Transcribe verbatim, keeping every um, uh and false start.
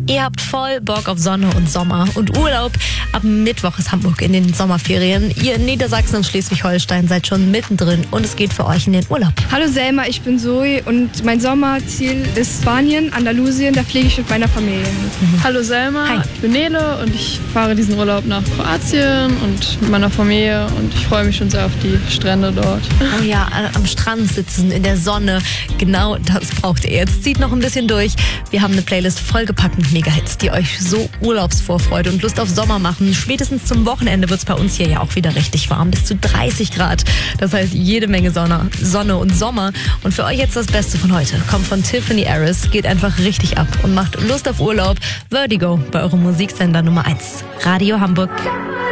Ihr habt voll Bock auf Sonne und Sommer und Urlaub. Ab Mittwoch ist Hamburg in den Sommerferien. Ihr in Niedersachsen und Schleswig-Holstein seid schon mittendrin und es geht für euch in den Urlaub. Hallo Selma, ich bin Zoe und mein Sommerziel ist Spanien, Andalusien. Da fliege ich mit meiner Familie hin. Mhm. Hallo Selma, Hi. Ich bin Nele und ich fahre diesen Urlaub nach Kroatien und mit meiner Familie und ich freue mich schon sehr auf die Strände dort. Oh ja, am Strand sitzen, in der Sonne. Genau das braucht ihr jetzt. Zieht noch ein bisschen durch. Wir haben eine Playlist vollgepackt mit Mega-Hits, die euch so Urlaubsvorfreude und Lust auf Sommer machen. Spätestens zum Wochenende wird es bei uns hier ja auch wieder richtig warm. Bis zu dreißig Grad. Das heißt jede Menge Sonne, Sonne und Sommer. Und für euch jetzt das Beste von heute. Kommt von Tiffany Harris, geht einfach richtig ab und macht Lust auf Urlaub. Vertigo bei eurem Musiksender Nummer eins. Radio Hamburg.